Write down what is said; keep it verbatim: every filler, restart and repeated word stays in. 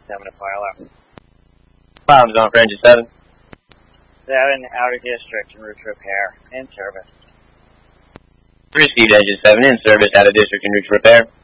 seven to file out. Five zone for engine seven. seven, outer district, en route to repair, in service. Received engine seven, in service, out of district, en route to repair.